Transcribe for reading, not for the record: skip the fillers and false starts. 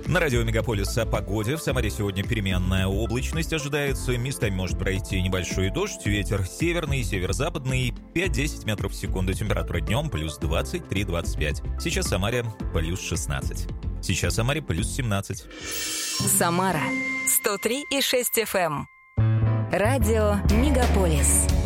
На радио Мегаполис о погоде. В Самаре сегодня переменная облачность ожидается. Местами может пройти небольшой дождь. Ветер северный, северо-западный 5-10 метров в секунду. Температура днем плюс 23-25. Сейчас в Самаре плюс 16. Сейчас в Самаре плюс 17. Самара 103,6 FM. Радио Мегаполис.